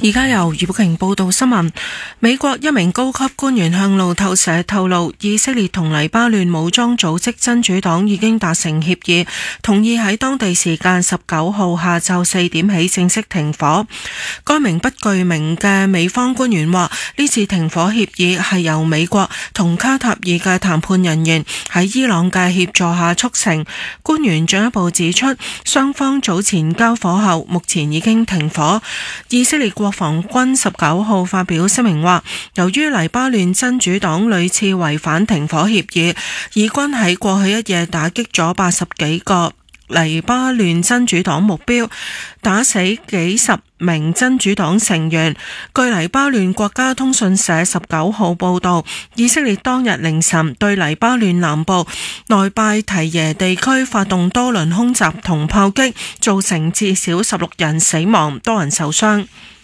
而家由余寶瓊報道新聞。美國一名高級官員向路透社透露，以色列同黎巴嫩武裝組織真主黨已經達成協議，同意喺當地時間19號下晝4點起正式停火。該名不具名嘅美方官員話，呢次停火協議係由美國同卡塔爾嘅談判人員喺伊朗嘅協助下促成。官員進一步指出，雙方早前交火後，目前已經停火。以色列國防軍19號發表聲明話，由於黎巴嫩真主黨屢次違反停火協議，以軍喺過去一夜打擊咗80幾個黎巴嫩真主黨目標，打死幾十名真主黨成員。據黎巴嫩國家通訊社19號報道，以色列當日凌晨對黎巴嫩南部內拜提耶地區發動多輪空襲同炮擊，造成至少16人死亡，多人受傷。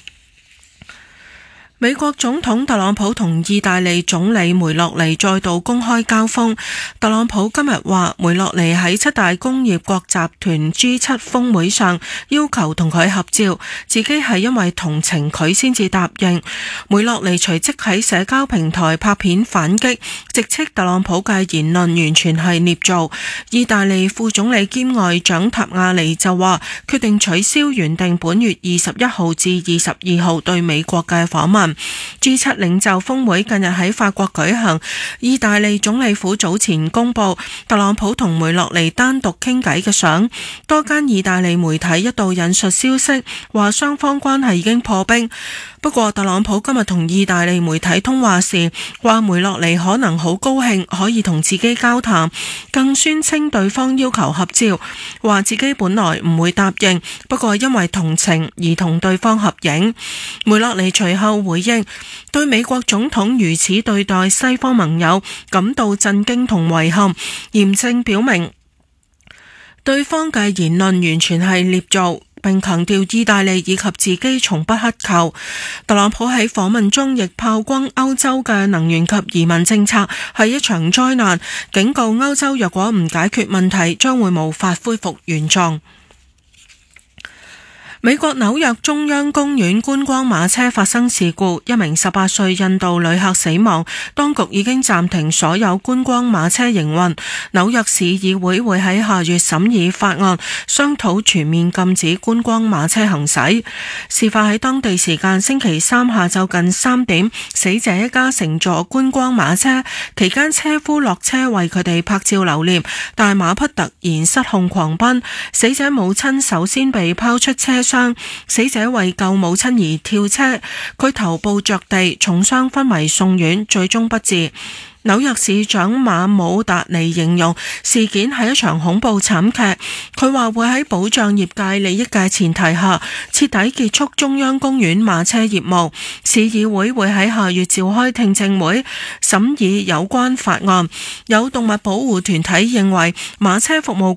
美國總統特朗普同意大利總理梅洛尼再度公開交鋒。特朗普今日話，梅洛尼喺7大工業國集團 G7 峰會上要求同佢合照，自己係因為同情佢先至答應。梅洛尼隨即喺社交平台拍片反擊，直斥特朗普嘅言論完全係捏造。意大利副總理兼外長塔亞尼就話，決定取消原定本月21號至22號對美國嘅訪問。G7 領袖峰會近日喺法國舉行，意大利總理府早前公布特朗普同梅洛尼單獨傾偈嘅相，多間意大利媒體一度引述消息，話雙方關係已經破冰。不過特朗普今日同意大利媒體通話時，話梅洛尼可能好高興可以同自己交談，更宣稱對方要求合照，話自己本來唔會答應，不過因為同情而同對方合影。梅洛尼隨後回應，對美國總統如此對待西方盟友感到震驚同遺憾，嚴正表明對方嘅言論完全係捏造，並強調意大利以及自己從不乞求。特朗普喺訪問中亦炮轟歐洲嘅能源及移民政策係一場災難，警告歐洲若果唔解決問題，將會無法恢復原狀。美國紐約中央公園觀光馬車發生事故，一名18歲印度旅客死亡，當局已經暫停所有觀光馬車營運。紐約市議會會喺下月審議法案，商討全面禁止觀光馬車行駛。事發喺當地時間星期三下晝近3點，死者一家乘坐觀光馬車，期間車夫落車為佢哋拍照留念，但馬匹突然失控狂奔，死者母親首先被拋出車廂，死者為救母親而跳車，佢頭部着地，重傷昏迷送院，最終不治。紐約市長馬姆達尼形容事件係一場恐怖慘劇，佢話會喺保障業界利益嘅前提下徹底結束中央公園馬車業務。市議會會喺下月召開聽證會審議有關法案。有動物保護團體認為馬車服務